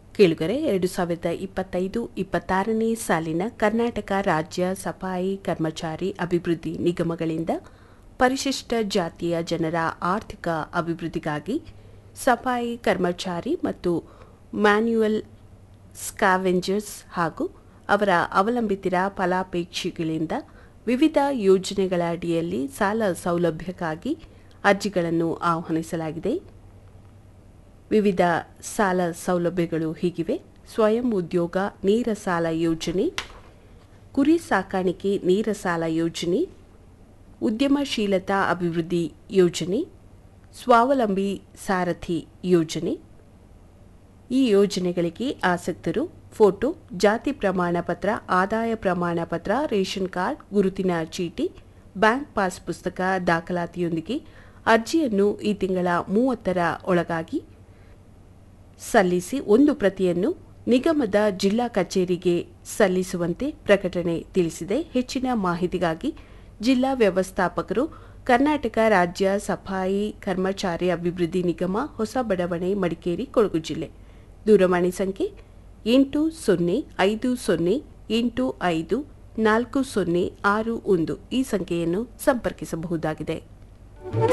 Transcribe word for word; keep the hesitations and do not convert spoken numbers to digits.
ಕೇಳುಗರೆ ಎರಡು ಸಾವಿರದ ಇಪ್ಪತ್ತೈದು ಇಪ್ಪತ್ತಾರನೇ ಸಾಲಿನ ಕರ್ನಾಟಕ ರಾಜ್ಯ ಸಫಾಯಿ ಕರ್ಮಚಾರಿ ಅಭಿವೃದ್ಧಿ ನಿಗಮಗಳಿಂದ ಪರಿಶಿಷ್ಟ ಜಾತಿಯ ಜನರ ಆರ್ಥಿಕ ಅಭಿವೃದ್ಧಿಗಾಗಿ ಸಫಾಯಿ ಕರ್ಮಚಾರಿ ಮತ್ತು ಮ್ಯಾನ್ಯುಯಲ್ ಸ್ಕ್ಯಾವೆಂಜರ್ಸ್ ಹಾಗೂ ಅವರ ಅವಲಂಬಿತರ ಫಲಾಪೇಕ್ಷಿಗಳಿಂದ ವಿವಿಧ ಯೋಜನೆಗಳ ಅಡಿಯಲ್ಲಿ ಸಾಲ ಸೌಲಭ್ಯಕ್ಕಾಗಿ ಅರ್ಜಿಗಳನ್ನು ಆಹ್ವಾನಿಸಲಾಗಿದೆ. ವಿವಿಧ ಸಾಲ ಸೌಲಭ್ಯಗಳು ಹೀಗಿವೆ: ಸ್ವಯಂ ಉದ್ಯೋಗ ನೇರ ಸಾಲ ಯೋಜನೆ, ಕುರಿ ಸಾಕಾಣಿಕೆ ನೇರ ಸಾಲ ಯೋಜನೆ, ಉದ್ಯಮಶೀಲತಾ ಅಭಿವೃದ್ಧಿ ಯೋಜನೆ, ಸ್ವಾವಲಂಬಿ ಸಾರಥಿ ಯೋಜನೆ. ಈ ಯೋಜನೆಗಳಿಗೆ ಆಸಕ್ತರು ಫೋಟೋ, ಜಾತಿ ಪ್ರಮಾಣ ಪತ್ರ, ಆದಾಯ ಪ್ರಮಾಣ ಪತ್ರ, ರೇಷನ್ ಕಾರ್ಡ್, ಗುರುತಿನ ಚೀಟಿ, ಬ್ಯಾಂಕ್ ಪಾಸ್ ಪುಸ್ತಕ ದಾಖಲಾತಿಯೊಂದಿಗೆ ಅರ್ಜಿಯನ್ನು ಈ ತಿಂಗಳ ಮೂವತ್ತರ ಒಳಗಾಗಿ ಸಲ್ಲಿಸಿ ಒಂದು ಪ್ರತಿಯನ್ನು ನಿಗಮದ ಜಿಲ್ಲಾ ಕಚೇರಿಗೆ ಸಲ್ಲಿಸುವಂತೆ ಪ್ರಕಟಣೆ ತಿಳಿಸಿದೆ. ಹೆಚ್ಚಿನ ಮಾಹಿತಿಗಾಗಿ ಜಿಲ್ಲಾ ವ್ಯವಸ್ಥಾಪಕರು, ಕರ್ನಾಟಕ ರಾಜ್ಯ ಸಫಾಯಿ ಕರ್ಮಚಾರಿ ಅಭಿವೃದ್ಧಿ ನಿಗಮ, ಹೊಸ ಬಡಾವಣೆ, ಮಡಿಕೇರಿ, ಕೊಡಗು ಜಿಲ್ಲೆ. ದೂರವಾಣಿ ಸಂಖ್ಯೆ ಎಂಟು ಸೊನ್ನೆ ಐದು ಸೊನ್ನೆ ಎಂಟು ಐದು ನಾಲ್ಕು ಸೊನ್ನೆ ಆರು ಒಂದು. ಈ ಸಂಖ್ಯೆಯನ್ನು ಸಂಪರ್ಕಿಸಬಹುದಾಗಿದೆ.